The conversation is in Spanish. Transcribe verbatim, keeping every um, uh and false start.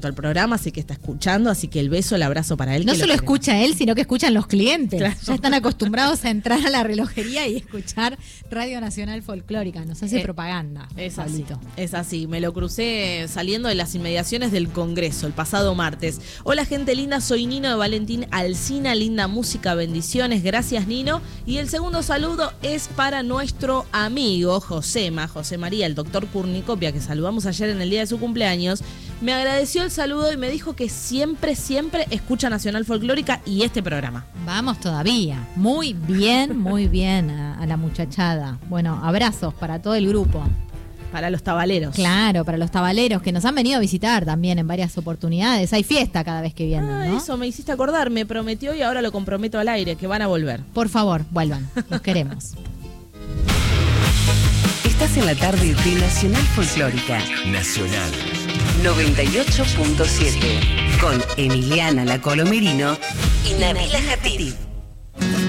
al programa, así que está escuchando, así que el beso, el abrazo para él. No que solo lo escucha él, sino que escuchan los clientes. Claro. Ya están acostumbrados a entrar a la relojería y escuchar Radio Nacional Folclórica. Nos hace Eh, propaganda. Es así, Pablito. es así. Me lo crucé saliendo de las inmediaciones del Congreso el pasado martes. Hola, gente linda, soy Nino de Valentín Alsina. Linda música, bendiciones. Gracias, Nino. Y el segundo saludo es para nuestro amigo Josema, José María, el doctor Curnicopia, que saludamos ayer en el día de su cumpleaños. Me agradeció el saludo y me dijo que siempre, siempre escucha Nacional Folclórica y este programa. Vamos todavía. Muy bien, muy bien a, a la muchachada. Bueno, abrazos para todo el grupo. Para los tabaleros. Claro, para los tabaleros que nos han venido a visitar también en varias oportunidades. Hay fiesta cada vez que vienen, Ah, ¿no? eso me hiciste acordar, me prometió y ahora lo comprometo al aire, que van a volver. Por favor, vuelvan. Los queremos. Estás en la tarde de Nacional Folclórica. Nacional. noventa y ocho punto siete. Con Emiliana La Colomerino y Nabila Jatib.